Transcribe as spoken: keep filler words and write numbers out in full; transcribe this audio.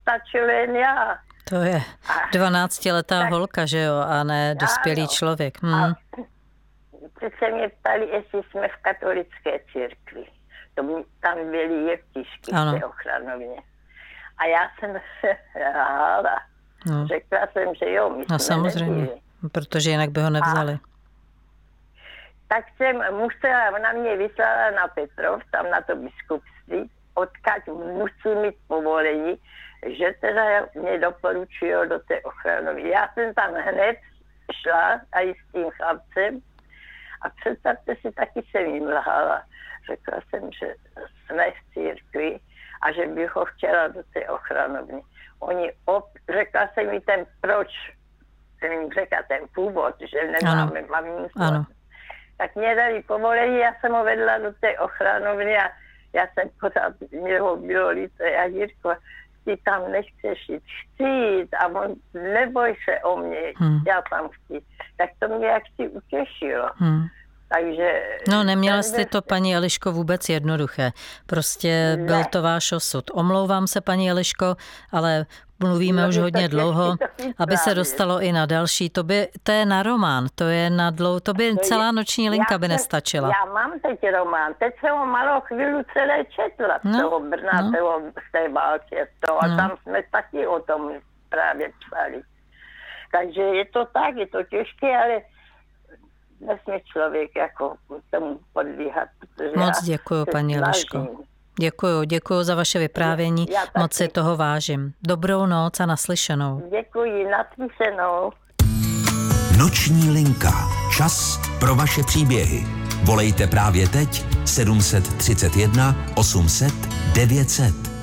stačil jen já. To je dvanáctiletá holka, že jo, a ne dospělý člověk. Hmm. A teď se mě ptali, jestli jsme v katolické církvi. To mě, tam byly jevtišky v té ochranovně. A já jsem se hála. No. Řekla jsem, že jo, my no, jsme samozřejmě, nebyli. Protože jinak by ho nevzali. A tak jsem musela, ona mě vyslala na Petrov, tam na to biskupství, odkud musím mít povolení, že teda mě doporučují do té ochrany. Já jsem tam hned šla a i s tím chlapcem a představte si, taky jsem jim lhala. Řekla jsem, že jsme v církvi a že bych ho chtěla do té ochranovny. Oni op- řekla jsem mi ten proč, jsem jim řekla ten původ, že nemáme maminku. Tak mě dali povolení, já jsem ho vedla do té ochranovny a já jsem pořád, mě ho bylo líto, já Jirko, ty tam nechceš jít, chci jít a on, neboj se o mě, hmm. já tam chci. Tak to mě jaksi utěšilo. Hmm. Takže... No neměla jste to, paní Eliško, vůbec jednoduché. Prostě ne. Byl to váš osud. Omlouvám se, paní Eliško, ale mluvíme no, už hodně dlouho, aby se dostalo i na další. To, by, to je na román, to je na dlouho, to by to celá noční linka by nestačila. Já mám teď román, teď jsem ho malou chvíli celé četla z no, toho Brna, no. toho, z té války, toho, no. A tam jsme taky o tom právě psali. Takže je to tak, je to těžké, ale nesmí člověk jako tomu podlíhat. Moc děkuju, paní Eliško. Děkuju, děkuju za vaše vyprávění, moc si toho vážím. Dobrou noc a naslyšenou. Děkuji, naslyšenou. Noční linka. Čas pro vaše příběhy. Volejte právě teď sedm set třicet jedna osm set devět set.